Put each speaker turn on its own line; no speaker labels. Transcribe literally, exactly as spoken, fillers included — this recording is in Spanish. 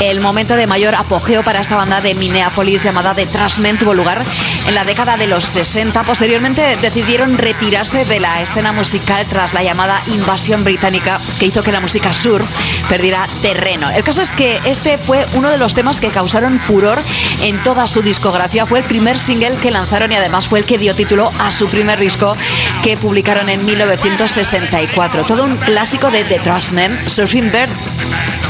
El momento de mayor apogeo para esta banda de Minneapolis llamada The Trashmen tuvo lugar en la década de los sesenta. Posteriormente decidieron retirarse de la escena musical tras la llamada invasión británica que hizo que la música surf perdiera terreno. El caso es que este fue uno de los temas que causaron furor en toda su discografía. Fue el primer single que lanzaron y además fue el que dio título a su primer disco que publicaron en mil novecientos sesenta y cuatro. Todo un clásico de The Trashmen, Surfing Bird.